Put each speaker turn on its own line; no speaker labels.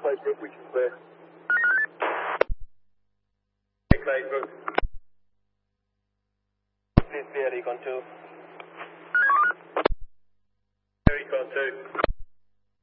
Claybrook, we can clear. Claybrook. Please clear Recon 2. Recon 2.